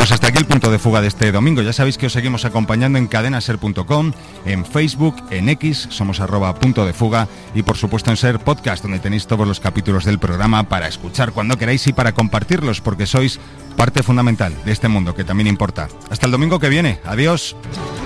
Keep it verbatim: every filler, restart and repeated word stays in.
Pues hasta aquí el punto de fuga de este domingo. Ya sabéis que os seguimos acompañando en cadena ser punto com, en Facebook, en X, somos arroba punto de fuga, y por supuesto en Ser Podcast, donde tenéis todos los capítulos del programa para escuchar cuando queráis y para compartirlos, porque sois parte fundamental de este mundo que también importa. Hasta el domingo que viene. Adiós.